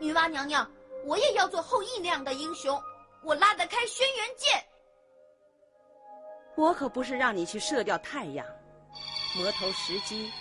女娲娘娘，我也要做后羿那样的英雄，我拉得开轩辕剑。 我可不是让你去射掉太阳，魔头石矶